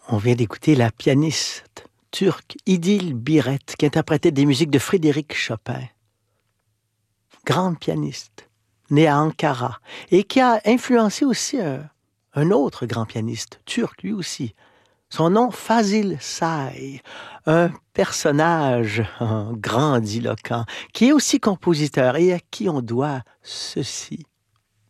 On vient d'écouter la pianiste turque Idil Biret qui interprétait des musiques de Frédéric Chopin. Grande pianiste, née à Ankara et qui a influencé aussi un autre grand pianiste turc lui aussi. Son nom, Fazil Say, un personnage grandiloquent qui est aussi compositeur et à qui on doit ceci.